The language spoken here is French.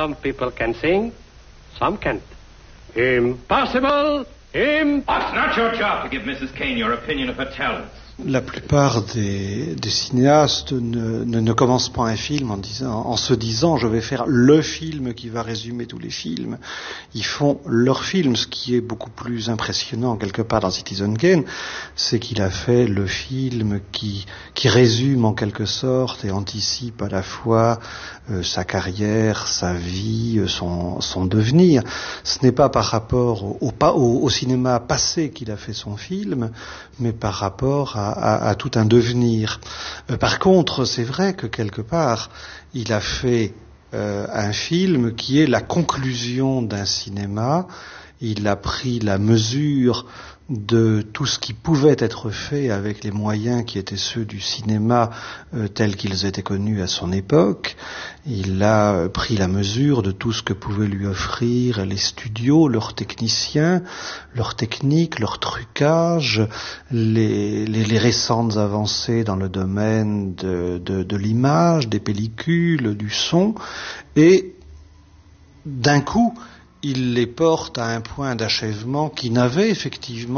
some people can sing, some can't. Impossible! It's not your job to give Mrs. Kane your opinion of her talents. La plupart des cinéastes ne commencent pas un film en se disant je vais faire le film qui va résumer tous les films. Ils font leur film. Ce qui est beaucoup plus impressionnant quelque part dans Citizen Kane, c'est qu'il a fait le film qui résume en quelque sorte et anticipe à la fois sa carrière, sa vie, son devenir. Ce n'est pas par rapport au cinéma passé qu'il a fait son film, mais par rapport à tout un devenir. Par contre, c'est vrai que quelque part, il a fait un film qui est la conclusion d'un cinéma. Il a pris la mesure de tout ce qui pouvait être fait avec les moyens qui étaient ceux du cinéma tels qu'ils étaient connus à son époque. Il a pris la mesure de tout ce que pouvaient lui offrir les studios, leurs techniciens, leurs techniques, leurs trucages, les récentes avancées dans le domaine de l'image, des pellicules, du son, et d'un coup, il les porte à un point d'achèvement qui n'avait effectivement